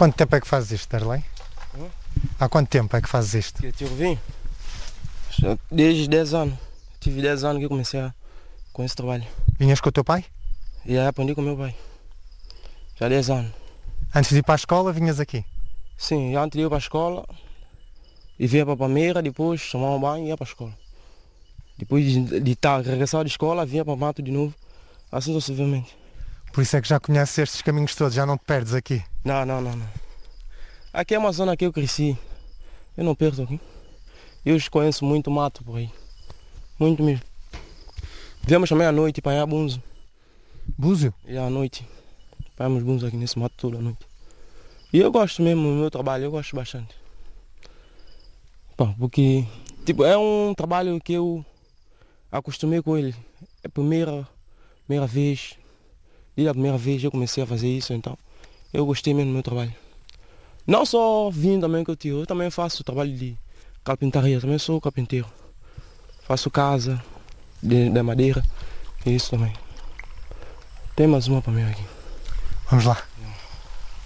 quanto tempo é que fazes isto, Darley? Há quanto tempo é que fazes isto? Eu vim desde 10 anos. Tive 10 anos que eu comecei com esse trabalho. Vinhas com o teu pai? E aí aprendi com o meu pai. Já há 10 anos. Antes de ir para a escola, vinhas aqui? Sim, antes de ir para a escola, e vinha para a Palmeira, depois tomava um banho e ia para a escola. Depois de regressar da escola, vinha para o mato de novo, assim sucessivamente. Por isso é que já conheces estes caminhos todos, já não te perdes aqui? Não. Aqui é uma zona que eu cresci. Eu não perco aqui. Eu conheço muito mato por aí. Muito mesmo. Viemos também à noite para apanhar bunzo. Búzio? E à noite. Apanhamos bunzo aqui nesse mato todo à noite. E eu gosto mesmo do meu trabalho, eu gosto bastante. Porque tipo, é um trabalho que eu acostumei com ele. É a primeira vez. Desde a primeira vez eu comecei a fazer isso, então eu gostei mesmo do meu trabalho. Não só vinho também que eu tiro, eu também faço trabalho de carpintaria, também sou carpinteiro. Faço casa de madeira, isso também. Tem mais uma para mim aqui. Vamos lá.